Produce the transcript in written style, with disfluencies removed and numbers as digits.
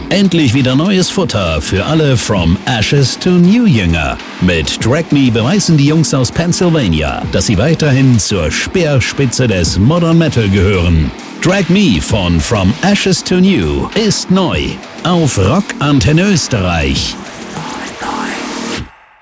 Endlich wieder neues Futter für alle From Ashes to New Jünger. Mit Drag Me beweisen die Jungs aus Pennsylvania, dass sie weiterhin zur Speerspitze des Modern Metal gehören. Drag Me von From Ashes to New ist neu auf Rock Antenne Österreich.